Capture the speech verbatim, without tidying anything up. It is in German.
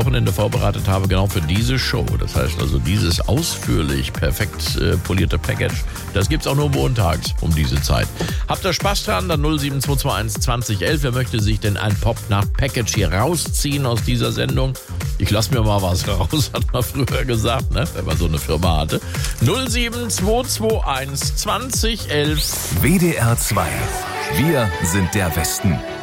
Wochenende vorbereitet habe, genau für diese Show. Das heißt also, dieses ausführlich, perfekt äh, polierte Package, das gibt's auch nur montags um diese Zeit. Habt ihr Spaß dran? Dann null sieben zwei zwei eins zwanzig elf. Wer möchte sich denn ein Pop-Nacht-Package hier rausziehen aus dieser Sendung? Ich lasse mir mal was raus, hat man früher gesagt, ne? Wenn man so eine Firma hatte. null sieben zwei zwei eins zwanzig elf. W D R zwei. Wir sind der Westen.